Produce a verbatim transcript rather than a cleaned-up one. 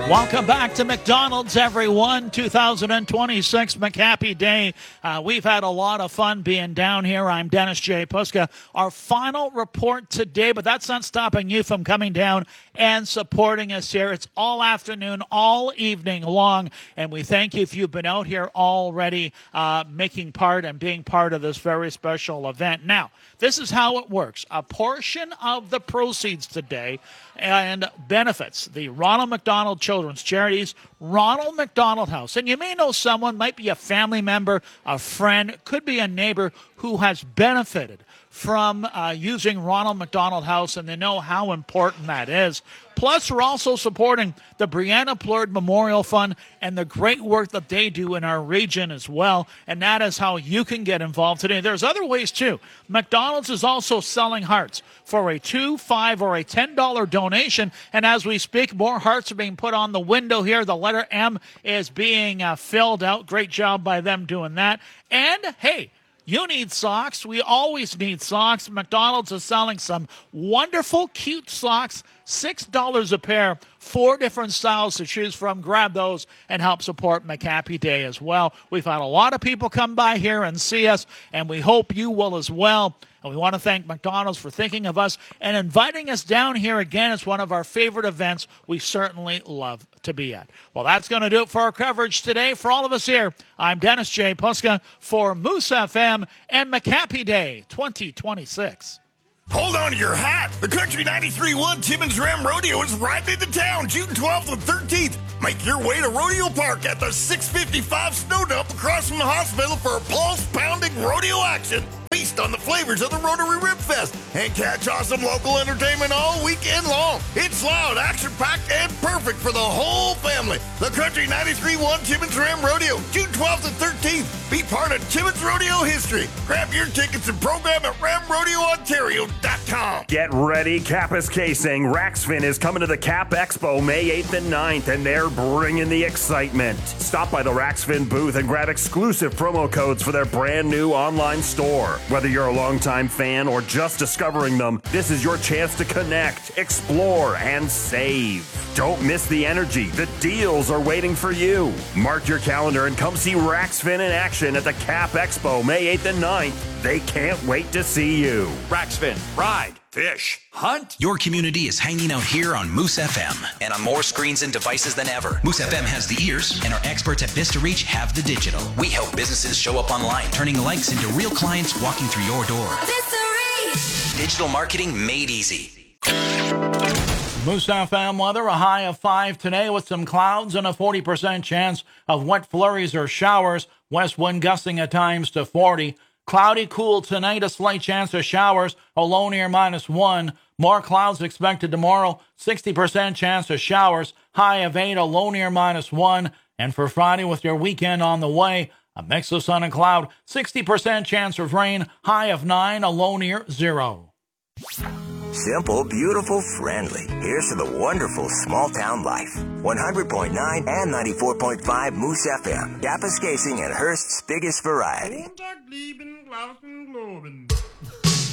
Welcome back to McDonald's, everyone. two thousand twenty-six McHappy Day. Uh, we've had a lot of fun being down here. I'm Dennis J. Puska. Our final report today, but that's not stopping you from coming down and supporting us here. It's all afternoon, all evening long, and we thank you if you've been out here already uh, making part and being part of this very special event. Now, this is how it works. A portion of the proceeds today and benefits the Ronald McDonald Children's Charities Ronald McDonald House. And you may know someone, might be a family member, a friend, could be a neighbor who has benefited from uh, using Ronald McDonald House, and they know how important that is. Plus, we're also supporting the Brianna Plurd Memorial Fund and the great work that they do in our region as well, and that is how you can get involved today. There's other ways, too. McDonald's is also selling hearts for a two, five, or a ten dollar donation, and as we speak, more hearts are being put on the window here. The letter M is being uh, filled out. Great job by them doing that. And, hey, you need socks. We always need socks. McDonald's is selling some wonderful, cute socks, six dollars a pair, four different styles to choose from. Grab those and help support McHappy Day as well. We've had a lot of people come by here and see us, and we hope you will as well. And we want to thank McDonald's for thinking of us and inviting us down here again. It's one of our favorite events we certainly love to be at. Well, that's going to do it for our coverage today. For all of us here, I'm Dennis J. Puska for Moose F M and McHappy Day twenty twenty-six. Hold on to your hat. The Country ninety-three point one Timmins Ram Rodeo is right into town June twelfth and thirteenth. Make your way to Rodeo Park at the six fifty-five Snow Dump across from the hospital for a pulse-pounding rodeo action. Feast on the flavors of the Rotary Rib Fest and catch awesome local entertainment all weekend long. It's loud, action-packed, and perfect for the whole family. The Country ninety-three point one Timmins Ram Rodeo, June twelfth and thirteenth. Be part of Timmins Rodeo history. Grab your tickets and program at ram rodeo ontario dot com. Get ready, Kappas Casing. Raxfin is coming to the Cap Expo May eighth and ninth, and they're bringing the excitement. Stop by the Raxfin booth and grab exclusive promo codes for their brand new online store. Whether you're a longtime fan or just discovering them, this is your chance to connect, explore, and save. Don't miss the energy. The deals are waiting for you. Mark your calendar and come see Raxfin in action at the Cap Expo May eighth and ninth. They can't wait to see you. Raxfin, ride, fish, hunt. Your community is hanging out here on Moose F M and on more screens and devices than ever. Moose F M has the ears, and our experts at Vista Reach have the digital. We help businesses show up online, turning likes into real clients walking through your door. Vista Reach. Digital marketing made easy. Moose F M weather, a high of five today with some clouds and a forty percent chance of wet flurries or showers. West wind gusting at times to forty. Cloudy, cool tonight, a slight chance of showers, a low near minus one. More clouds expected tomorrow, sixty percent chance of showers, high of eight, a low near minus one. And for Friday with your weekend on the way, a mix of sun and cloud, sixty percent chance of rain, high of nine, a low near zero. Simple, beautiful, friendly. Here's to the wonderful small-town life. one hundred point nine and ninety-four point five Moose F M. Kappas Casing and Hearst's biggest variety.